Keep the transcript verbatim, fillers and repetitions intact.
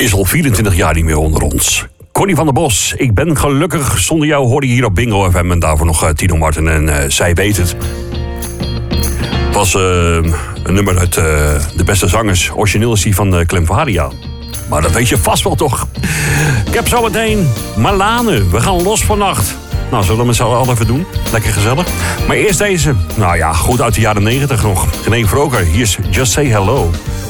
is al vierentwintig jaar niet meer onder ons. Connie van der Bos, ik ben gelukkig. Zonder jou hoorde je hier op Bingo F M en daarvoor nog uh, Tino Martin en uh, Zij Weet Het. Het was uh, een nummer uit uh, De Beste Zangers. Origineel is die van uh, Clem Varia. Maar dat weet je vast wel toch. Ik heb zo meteen Marlane. We gaan los vannacht. Nou, zullen we met z'n allen even doen? Lekker gezellig. Maar eerst deze. Nou ja, goed uit de jaren negentig nog. René Vroger, hier is Just Say Hello.